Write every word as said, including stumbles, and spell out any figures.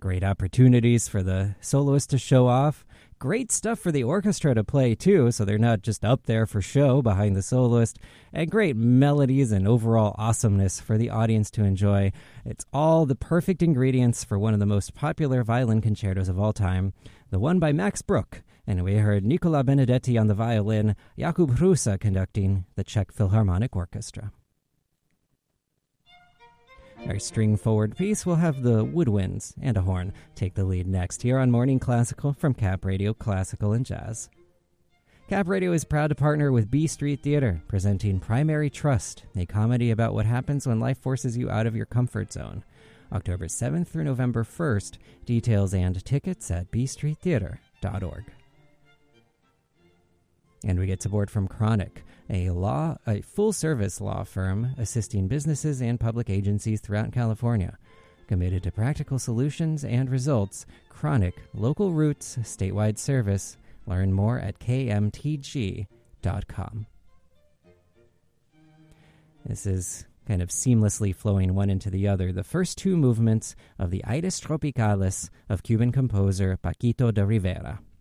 Great opportunities for the soloist to show off. Great stuff for the orchestra to play, too, so they're not just up there for show behind the soloist. And great melodies and overall awesomeness for the audience to enjoy. It's all the perfect ingredients for one of the most popular violin concertos of all time, the one by Max Bruch. And we heard Nicola Benedetti on the violin, Jakub Hrusa conducting the Czech Philharmonic Orchestra. Our string-forward piece will have the woodwinds and a horn take the lead next here on Morning Classical from Cap Radio Classical and Jazz. Cap Radio is proud to partner with B Street Theater, presenting Primary Trust, a comedy about what happens when life forces you out of your comfort zone. October seventh through November first. Details and tickets at b street theater dot org. And we get support from Chronic, a law, a full-service law firm assisting businesses and public agencies throughout California. Committed to practical solutions and results, Chronic, local roots, statewide service. Learn more at k m t g dot com. This is kind of seamlessly flowing one into the other. The first two movements of the Ides Tropicales of Cuban composer Paquito de Rivera.